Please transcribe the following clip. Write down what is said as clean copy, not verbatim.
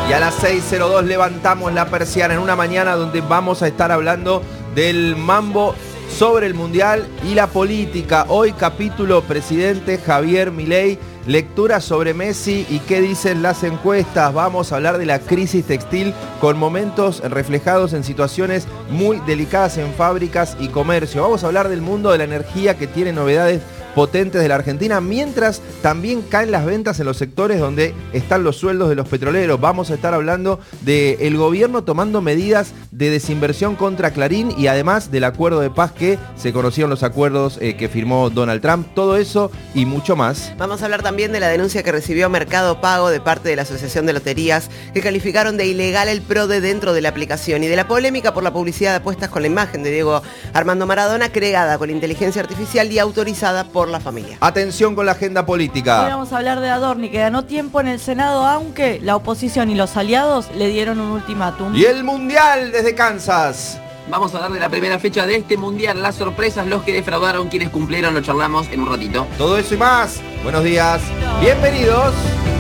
Y a las 6:02 levantamos la persiana en una mañana donde vamos a estar hablando del mambo sobre el Mundial y la política. Hoy capítulo presidente Javier Milei, lectura sobre Messi y qué dicen las encuestas. Vamos a hablar de la crisis textil con momentos reflejados en situaciones muy delicadas en fábricas y comercio. Vamos a hablar del mundo de la energía que tiene novedades potentes de la Argentina, mientras también caen las ventas en los sectores donde están los sueldos de los petroleros. Vamos a estar hablando del gobierno tomando medidas de desinversión contra Clarín y además del acuerdo de paz que se conocieron los acuerdos que firmó Donald Trump. Todo eso y mucho más. Vamos a hablar también de la denuncia que recibió Mercado Pago de parte de la Asociación de Loterías, que calificaron de ilegal el PRODE dentro de la aplicación, y de la polémica por la publicidad de apuestas con la imagen de Diego Armando Maradona, creada con inteligencia artificial y autorizada por la familia. Atención con la agenda política. Hoy vamos a hablar de Adorni, que ganó tiempo en el Senado, aunque la oposición y los aliados le dieron un ultimátum. Y el Mundial desde Kansas. Vamos a hablar de la primera fecha de este Mundial, las sorpresas, los que defraudaron, quienes cumplieron, lo charlamos en un ratito. Todo eso y más. Buenos días. Bienvenidos.